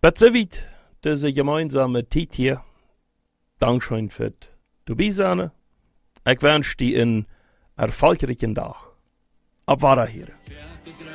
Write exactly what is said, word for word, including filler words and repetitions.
Das soweit, diese gemeinsame Zeit hier. Dankeschön für dabei sein. Ich wünsche dir einen erfolgreichen Tag. Ab hier.